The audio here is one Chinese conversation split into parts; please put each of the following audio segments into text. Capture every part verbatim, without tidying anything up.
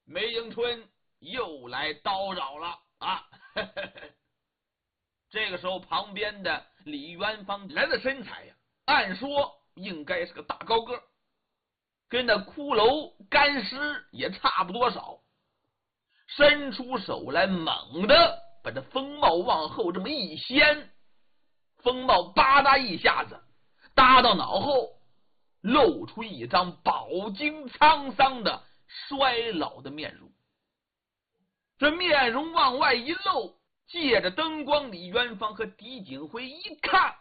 梅迎春又来叨扰了啊！这个时候，旁边的李元芳来的身材呀，按说应该是个大高个，跟那骷髅干尸也差不多少。伸出手来，猛地把这风帽往后这么一掀，风帽吧嗒一下子搭到脑后，露出一张饱经沧桑的衰老的面容。这面容往外一露，借着灯光，李元芳和狄景辉一看，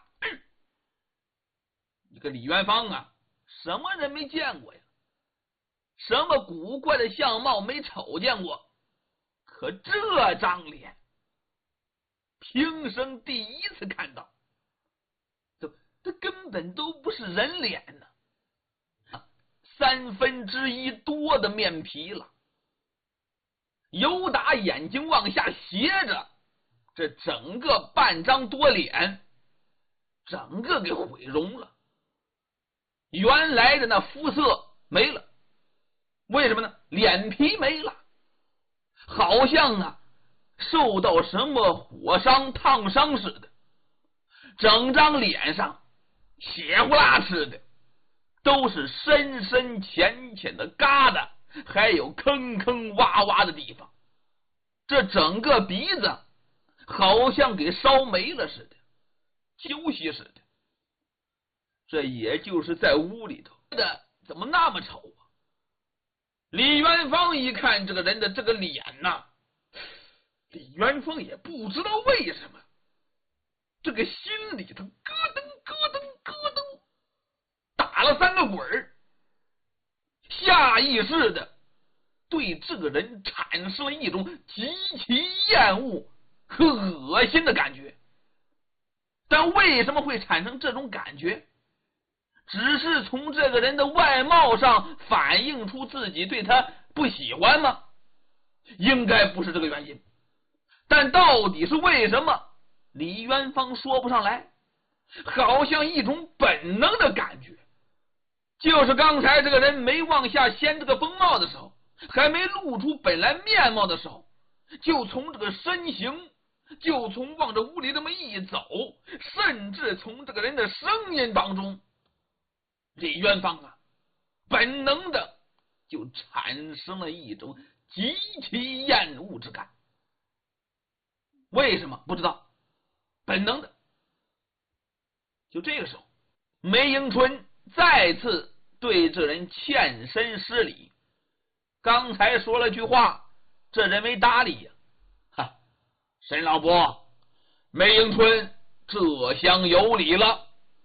你个李元芳啊，什么人没见过呀？什么古怪的相貌没瞅见过？可这张脸，平生第一次看到，这这根本都不是人脸呢、啊，三分之一多的面皮了，由打眼睛往下斜着，这整个半张多脸，整个给毁容了。原来的那肤色没了，为什么呢？脸皮没了，好像啊受到什么火伤烫伤似的，整张脸上血呼啦似的，都是深深浅浅的疙瘩，还有坑坑洼洼的地方。这整个鼻子好像给烧没了似的，休息似的。这也就是在屋里头的，怎么那么丑啊？李元芳一看这个人的这个脸呐、啊，李元芳也不知道为什么，这个心里头咯噔咯噔咯噔打了三个滚儿，下意识的对这个人产生了一种极其厌恶和恶心的感觉。但为什么会产生这种感觉？只是从这个人的外貌上反映出自己对他不喜欢吗？应该不是这个原因。但到底是为什么，李元芳说不上来，好像一种本能的感觉。就是刚才这个人没往下掀这个风帽的时候，还没露出本来面貌的时候，就从这个身形，就从往这屋里这么一走，甚至从这个人的声音当中，李元芳啊本能的就产生了一种极其厌恶之感。为什么不知道，本能的。就这个时候，梅迎春再次对这人欠身施礼，刚才说了句话，这人没搭理呀、啊。哈，沈老伯，梅迎春这厢有礼了。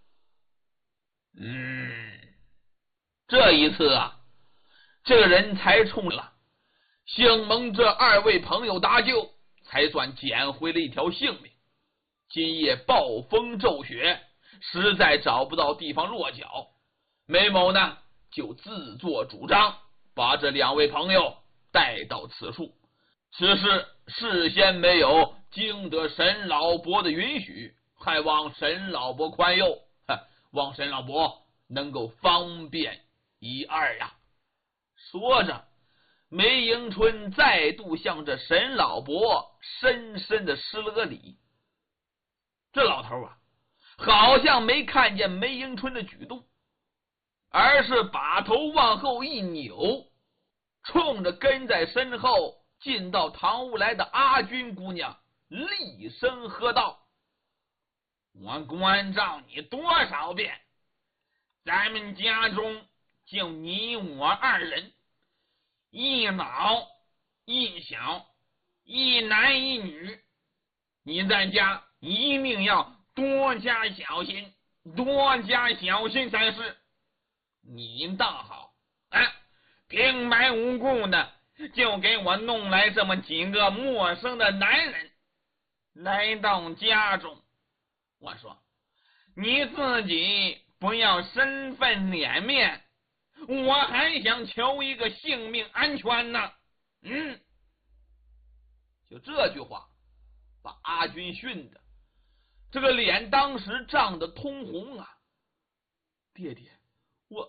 嗯，这一次啊，这个人才冲了姓蒙这二位朋友搭救，才算捡回了一条性命。今夜暴风骤雪，实在找不到地方落脚，梅某呢就自作主张把这两位朋友带到此处。此事事先没有经得沈老伯的允许，还望沈老伯宽宥，望沈老伯能够方便一二呀。说着，梅迎春再度向着沈老伯深深的施了个礼。这老头啊，好像没看见梅迎春的举动，而是把头往后一扭，冲着跟在身后进到堂屋来的阿军姑娘厉声喝道：我关照你多少遍，咱们家中就你我二人，一老一小，一男一女，你在家一定要多加小心，多加小心才是。你倒好啊，平白无故的就给我弄来这么几个陌生的男人来到家中。我说你自己不要身份脸面，我还想求一个性命安全呢。嗯，就这句话把阿军训的这个脸当时涨得通红啊。爹爹，